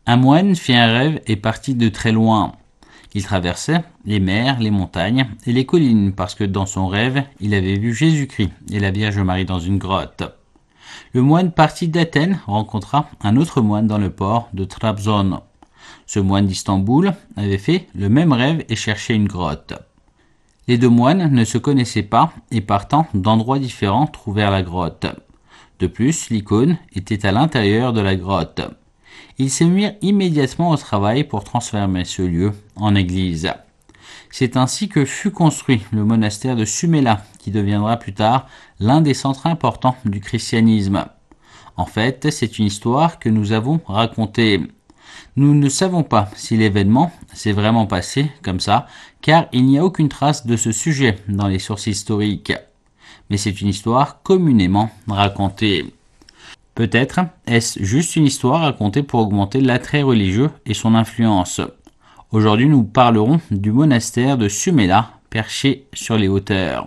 Un moine fit un rêve et partit de très loin. Il traversait les mers, les montagnes et les collines parce que dans son rêve, il avait vu Jésus-Christ et la Vierge Marie dans une grotte. Le moine parti d'Athènes rencontra un autre moine dans le port de Trabzon. Ce moine d'Istanbul avait fait le même rêve et cherchait une grotte. Les deux moines ne se connaissaient pas et partant d'endroits différents trouvèrent la grotte. De plus, l'icône était à l'intérieur de la grotte. Ils se mirent immédiatement au travail pour transformer ce lieu en église. C'est ainsi que fut construit le monastère de Sumela, qui deviendra plus tard l'un des centres importants du christianisme. En fait, c'est une histoire que nous avons racontée. Nous ne savons pas si l'événement s'est vraiment passé comme ça, car il n'y a aucune trace de ce sujet dans les sources historiques. Mais c'est une histoire communément racontée. Peut-être est-ce juste une histoire racontée pour augmenter l'attrait religieux et son influence. Aujourd'hui, nous parlerons du monastère de Sumela, perché sur les hauteurs.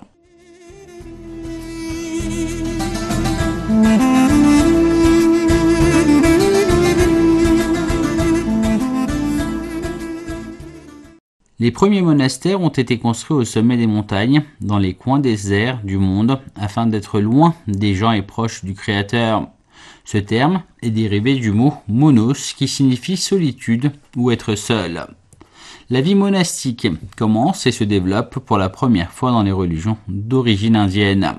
Les premiers monastères ont été construits au sommet des montagnes, dans les coins déserts du monde, afin d'être loin des gens et proches du Créateur. Ce terme est dérivé du mot monos qui signifie solitude ou être seul. La vie monastique commence et se développe pour la première fois dans les religions d'origine indienne.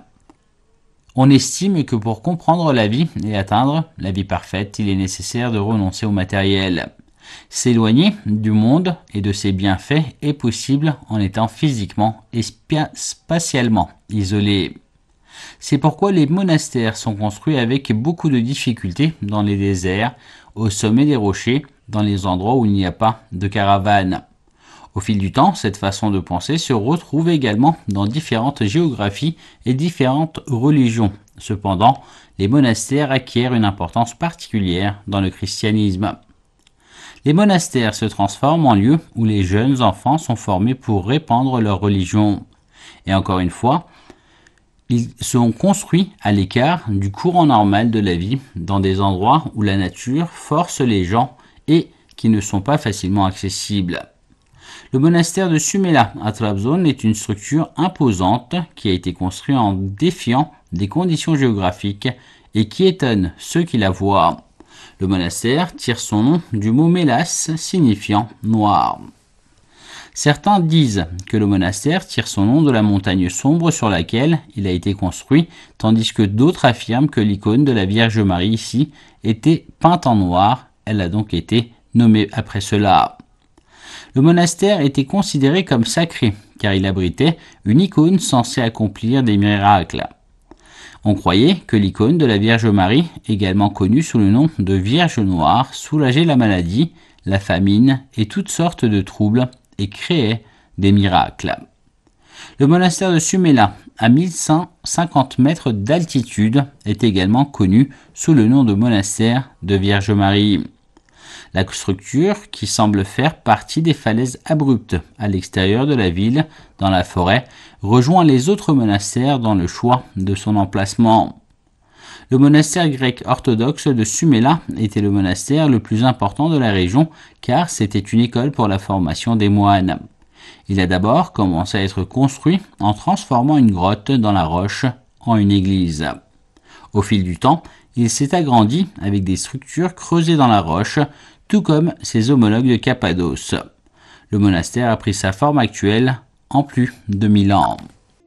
On estime que pour comprendre la vie et atteindre la vie parfaite, il est nécessaire de renoncer au matériel. S'éloigner du monde et de ses bienfaits est possible en étant physiquement et spatialement isolé. C'est pourquoi les monastères sont construits avec beaucoup de difficultés dans les déserts, au sommet des rochers, dans les endroits où il n'y a pas de caravanes. Au fil du temps, cette façon de penser se retrouve également dans différentes géographies et différentes religions. Cependant, les monastères acquièrent une importance particulière dans le christianisme. Les monastères se transforment en lieux où les jeunes enfants sont formés pour répandre leur religion. Et encore une fois, ils sont construits à l'écart du courant normal de la vie, dans des endroits où la nature force les gens et qui ne sont pas facilement accessibles. Le monastère de Sumela à Trabzon est une structure imposante qui a été construite en défiant des conditions géographiques et qui étonne ceux qui la voient. Le monastère tire son nom du mot mélas signifiant noir. Certains disent que le monastère tire son nom de la montagne sombre sur laquelle il a été construit, tandis que d'autres affirment que l'icône de la Vierge Marie ici était peinte en noir, elle a donc été nommée après cela. Le monastère était considéré comme sacré, car il abritait une icône censée accomplir des miracles. On croyait que l'icône de la Vierge Marie, également connue sous le nom de Vierge Noire, soulageait la maladie, la famine et toutes sortes de troubles et créait des miracles. Le monastère de Sumela, à 1150 mètres d'altitude, est également connu sous le nom de monastère de Vierge Marie. La structure, qui semble faire partie des falaises abruptes à l'extérieur de la ville, dans la forêt, rejoint les autres monastères dans le choix de son emplacement. Le monastère grec orthodoxe de Sumela était le monastère le plus important de la région car c'était une école pour la formation des moines. Il a d'abord commencé à être construit en transformant une grotte dans la roche en une église. Au fil du temps, il s'est agrandi avec des structures creusées dans la roche, tout comme ses homologues de Cappadoce. Le monastère a pris sa forme actuelle en plus de 1000 ans.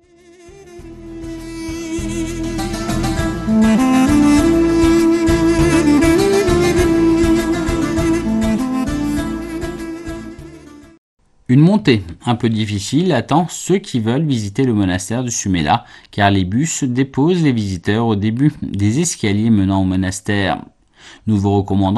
Une montée un peu difficile attend ceux qui veulent visiter le monastère de Sumela, car les bus déposent les visiteurs au début des escaliers menant au monastère. Nous vous recommandons